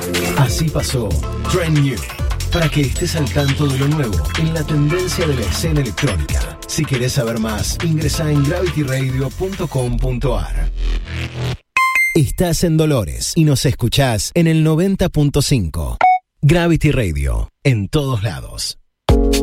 Así pasó Trend New, para que estés al tanto de lo nuevo en la tendencia de la escena electrónica. Si querés saber más, ingresa en gravityradio.com.ar. Estás en Dolores y nos escuchás en el 90.5. Gravity Radio, en todos lados.